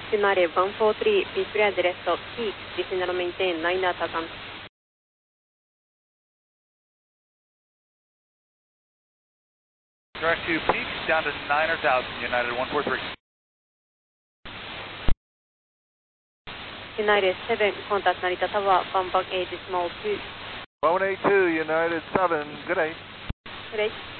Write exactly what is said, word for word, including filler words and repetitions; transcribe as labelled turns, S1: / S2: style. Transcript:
S1: United one four three, be clear the rest of peak, descend and maintain nine thousand.
S2: Direct to peak, down to nine thousand, United one four three.
S1: United seven, contact Narita Tower, one back eight, small two.
S3: one eight two, United seven, good day.
S1: Good day.